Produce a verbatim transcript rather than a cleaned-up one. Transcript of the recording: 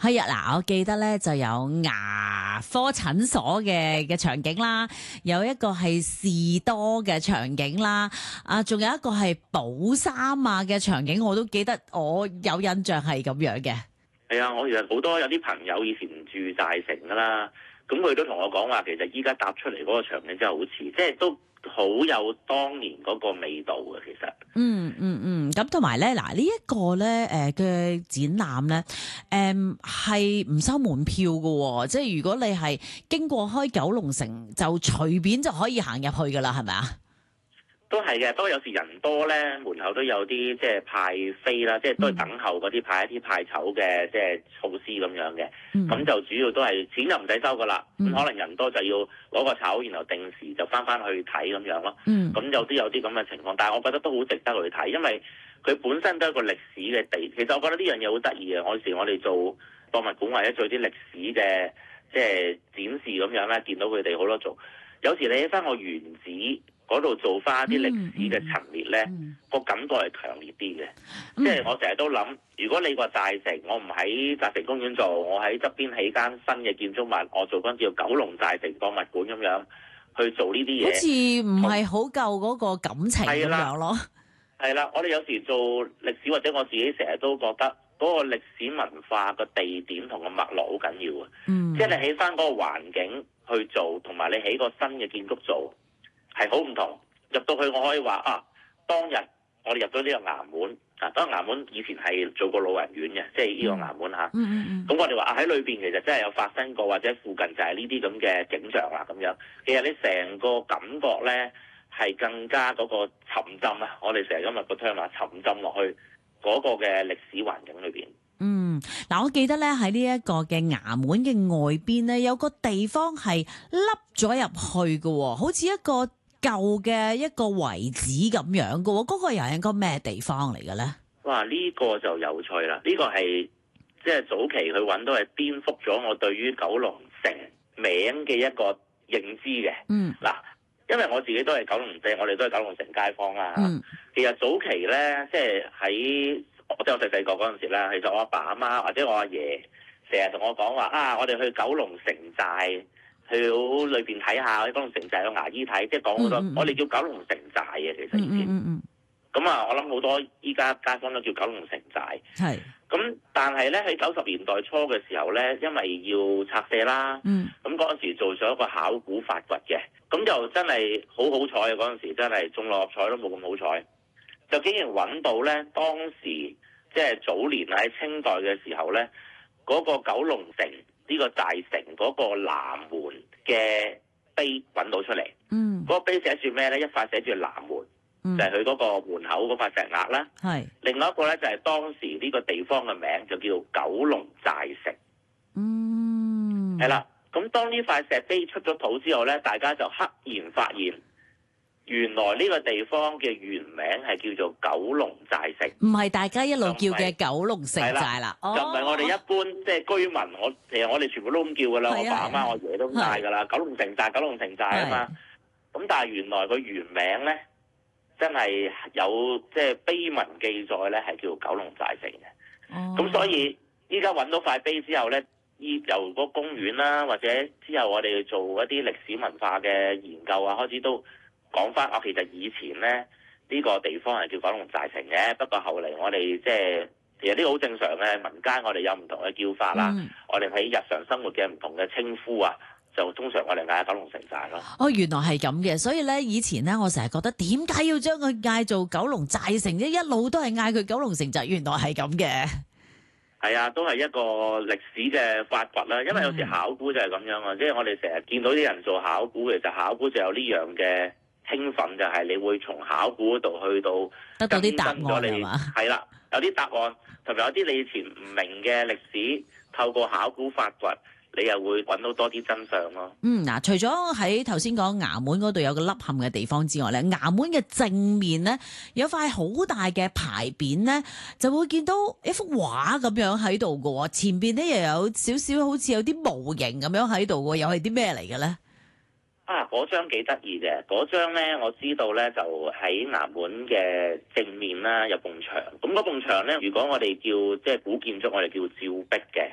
係啊，嗱，我記得咧就有牙科診所嘅嘅場景啦，有一個係士多嘅場景啦，啊，仲有一個係補衫啊嘅場景，我都記得我有印象係咁樣嘅。 係啊，我其實好多有啲朋友以前住大城噶啦，咁佢都同我講話，其實依家搭出嚟嗰個場景真係好似，即係都好有當年嗰個味道嘅。其實， 嗯嗯嗯，咁同埋咧，嗱呢一個咧，誒嘅展覽咧，誒係唔收門票嘅，即係如果你係經過開九龍城，就隨便就可以行入去噶啦，係咪啊？ 都係嘅，不過有時人多咧，門口都有啲即係派飛啦，即係都係等候嗰啲派一啲派籌嘅即係措施咁樣嘅。咁、嗯、就主要都係錢就唔使收噶啦。咁、嗯、可能人多就要攞個籌，然後定時就翻翻去睇咁樣咯。咁、嗯、有啲有啲咁嘅情況，但係我覺得都好值得去睇，因為佢本身都係一個歷史嘅地。其實我覺得呢樣嘢好得意嘅。有時我哋做博物館或者做啲歷史嘅即係展示咁樣咧，見到佢哋好多做。有時你喺翻個原址嗰度做翻啲歷史嘅陳列咧，嗯嗯、個感覺係強烈啲嘅。嗯、即係我成日都諗，如果你個大城，我唔喺大城公園做，我喺側邊起間新嘅建築物，我做緊叫九龍大城博物館咁樣去做呢啲嘢， 好似唔係好夠嗰個感情咁樣咯。 係啦，我哋有時做歷史或者我自己成日都覺得嗰個歷史文化個地點同個脈絡好緊要啊。嗯、即係你起翻嗰個環境去做，同埋你起個新嘅建築做。係好唔同，入到去我可以話啊，當日我哋入到呢個衙門啊，當衙門以前係做過老人院嘅，即係呢個衙門嚇。咁、嗯嗯嗯、我哋話啊喺裏邊其實真係有發生過，或者附近就係呢啲咁嘅景象啦咁樣。其實你成個感覺咧係更加嗰個沉浸啊！我哋成日今日個 term 話沉浸落去嗰個嘅歷史環境裏邊。嗯， 嗱，我記得咧喺呢一個嘅衙門嘅外邊咧，有個地方係凹咗入去嘅，好似一個舊嘅一個遺址咁樣嘅，嗰、那個又係一個咩地方嚟嘅咧？ 哇！呢、這個就有趣啦！呢、這個係即係早期佢揾到係顛覆咗我對於九龍城名嘅一個認知嘅。嗯，嗱，因為我自己都係九龍城，我哋都係九龍城街坊啦。嗯，其實早期咧，即係喺我即係我細細個嗰陣時咧，其實我阿爸阿媽或者我阿爺成日同我講話啊，我哋去九龍城寨去裏邊睇下，去九龍城寨有牙醫睇，即係講好多。嗯嗯、我哋叫九龍城寨嘅，其實以前。咁、嗯嗯嗯、啊，我諗好多依家街坊都叫九龍城寨。係是。咁但係咧喺九十年代初嘅時候咧，因為要拆卸啦，咁嗰陣時做咗一個考古發掘嘅，咁就真係好好彩啊！嗰陣時真係中六合彩都冇咁好彩。就竟然揾到咧，當時即係早年喺清代嘅時候咧，嗰、那個九龍城呢、這個大城嗰個南門嘅碑揾到出嚟。嗯，嗰個碑寫住咩咧？一塊寫住南門，嗯、就係佢嗰個門口嗰塊石額啦。係是。另外一個咧就係、是、當時呢個地方嘅名就叫做九龍寨城。嗯。係啦，咁當呢塊石碑出咗土之後咧，大家就赫然發現。原來呢個地方嘅原名係叫做九龍寨城， 唔係大家一路叫嘅九龍城寨啦， 就唔係我哋一般即係、就是、居民，我其實我哋全部都咁叫噶啦，我爸阿媽、我爺都咁嗌噶啦，九龍城寨、九龍城寨啊嘛。咁但係原來佢原名咧，真係有即係碑文記載咧，係叫九龍寨城嘅。咁、哦、所以依家揾到塊碑之後咧，依由嗰公園啦，或者之後我哋做一啲歷史文化嘅研究啊，開始都。講翻，我其實以前咧呢、呢個地方係叫九龍寨城嘅，不過後嚟我哋即係其實呢個好正常嘅民間，我哋有唔同嘅叫法啦。嗯、我哋喺日常生活嘅唔同嘅稱呼啊，就通常我哋嗌九龍城寨咯。 哦，原來係咁嘅，所以咧以前咧我成日覺得點解要將佢嗌做九龍寨城啫？一路都係嗌佢九龍城寨，原來係咁嘅。 係啊，都係一個歷史嘅發掘啦。因為有時考古就係咁樣啊，嗯、即係我哋成日見到啲人做考古，其實考古就有呢樣嘅。興奮就係你會從考古嗰度去到得到啲答案係嘛？ 係啦，有啲答案，同埋有啲你以前唔明嘅歷史，透過考古發掘，你又會揾到多啲真相咯。 嗯，嗱，除咗喺頭先講衙門嗰度有個凹陷嘅地方之外咧，衙門嘅正面咧有塊好大嘅牌匾咧，就會見到一幅畫咁樣喺度嘅喎，前邊咧又有少少好似有啲模型咁樣喺度喎，又係啲咩嚟嘅咧？ 啊！嗰張幾得意嘅，嗰張咧我知道咧就喺衙門嘅正面啦，有埲牆。咁嗰埲牆咧，如果我哋叫即係古建築，我哋叫照壁嘅。